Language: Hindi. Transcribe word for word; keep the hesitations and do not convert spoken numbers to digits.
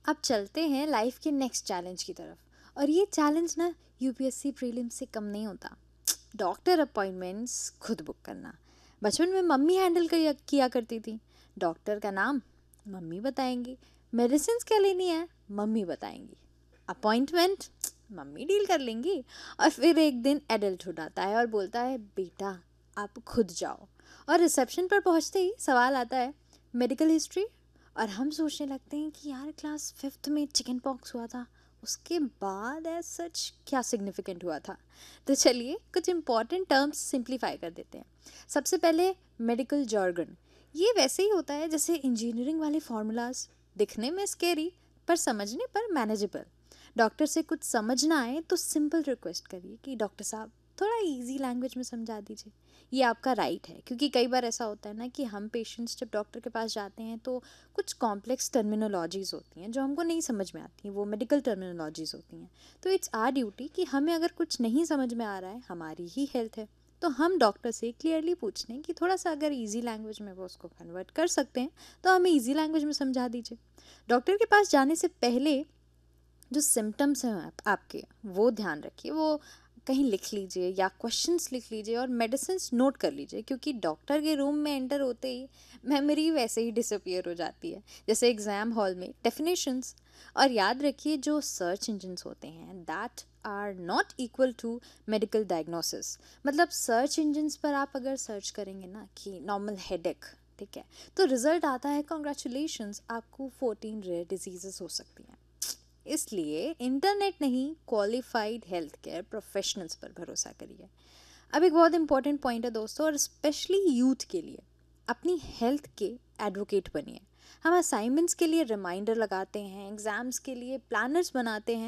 अब चलते हैं लाइफ के नेक्स्ट चैलेंज की तरफ। और ये चैलेंज ना यूपीएससी प्रीलिम्स से कम नहीं होता। डॉक्टर अपॉइंटमेंट्स खुद बुक करना। बचपन में मम्मी हैंडल किया किया करती थी। डॉक्टर का नाम मम्मी बताएंगी, मेडिसिन क्या लेनी है मम्मी बताएंगी, अपॉइंटमेंट मम्मी डील कर लेंगी। और फिर एक दिन एडल्टहुड आता है और बोलता है बेटा आप खुद जाओ। और रिसेप्शन पर पहुंचते ही सवाल आता है मेडिकल हिस्ट्री। और हम सोचने लगते हैं कि यार क्लास फिफ्थ में चिकन पॉक्स हुआ था, उसके बाद एज सच क्या सिग्निफिकेंट हुआ था। तो चलिए कुछ इंपॉर्टेंट टर्म्स सिंप्लीफाई कर देते हैं। सबसे पहले मेडिकल jargon। ये वैसे ही होता है जैसे इंजीनियरिंग वाले फार्मूलाज, दिखने में स्केरी पर समझने पर मैनेजेबल। डॉक्टर से कुछ समझ ना आए तो सिंपल रिक्वेस्ट करिए कि डॉक्टर साहब थोड़ा इजी लैंग्वेज में समझा दीजिए। ये आपका राइट है, क्योंकि कई बार ऐसा होता है ना कि हम पेशेंट्स जब डॉक्टर के पास जाते हैं तो कुछ कॉम्प्लेक्स टर्मिनोलॉजीज़ होती हैं जो हमको नहीं समझ में आती हैं, वो मेडिकल टर्मिनोलॉजीज़ होती हैं। तो इट्स आर ड्यूटी कि हमें अगर कुछ नहीं समझ में आ रहा है, हमारी ही हेल्थ है, तो हम डॉक्टर से क्लियरली पूछ लें कि थोड़ा सा अगर इजी लैंग्वेज में वो उसको कन्वर्ट कर सकते हैं तो हमें इजी लैंग्वेज में समझा दीजिए। डॉक्टर के पास जाने से पहले जो सिम्टम्स हैं आप, आपके वो ध्यान रखिए, वो कहीं लिख लीजिए या क्वेश्चंस लिख लीजिए और मेडिसिन्स नोट कर लीजिए, क्योंकि डॉक्टर के रूम में एंटर होते ही मेमोरी वैसे ही डिसअपियर हो जाती है जैसे एग्ज़ाम हॉल में डेफिनेशंस। और याद रखिए जो सर्च इंजन्स होते हैं that are not equal to medical diagnosis. मतलब सर्च इंजन्स पर आप अगर सर्च करेंगे ना कि नॉर्मल हेडेक, ठीक है, तो रिजल्ट आता है कॉन्ग्रेचुलेशंस आपको फोर्टीन रेयर डिजीजेस हो सकती हैं। इसलिए इंटरनेट नहीं, क्वालिफाइड हेल्थ केयर प्रोफेशनल्स पर भरोसा करिए। अब एक बहुत इंपॉर्टेंट पॉइंट है दोस्तों, और स्पेशली यूथ के लिए, अपनी हेल्थ के एडवोकेट बनिए। हम असाइनमेंट्स के लिए रिमाइंडर लगाते हैं, एग्ज़ाम्स के लिए प्लानर्स बनाते हैं,